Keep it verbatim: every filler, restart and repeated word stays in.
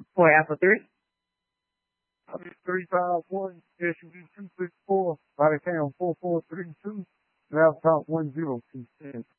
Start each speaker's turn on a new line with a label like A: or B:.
A: For Alpha three.
B: three five one, S U V two six four, body cam four four three two, laptop one zero two six.